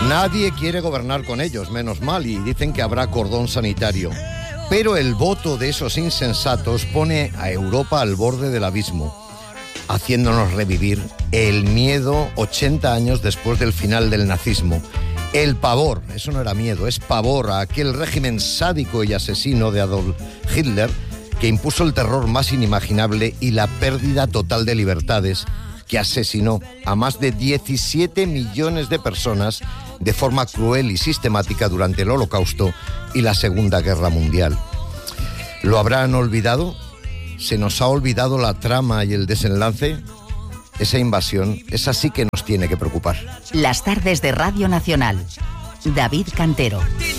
Nadie quiere gobernar con ellos, menos mal, y dicen que habrá cordón sanitario. Pero el voto de esos insensatos pone a Europa al borde del abismo, haciéndonos revivir el miedo 80 años después del final del nazismo. El pavor, eso no era miedo, es pavor a aquel régimen sádico y asesino de Adolf Hitler que impuso el terror más inimaginable y la pérdida total de libertades, que asesinó a más de 17 millones de personas de forma cruel y sistemática durante el Holocausto y la Segunda Guerra Mundial. ¿Lo habrán olvidado? ¿Se nos ha olvidado la trama y el desenlace? Esa invasión, esa sí que nos tiene que preocupar. Las tardes de Radio Nacional. David Cantero.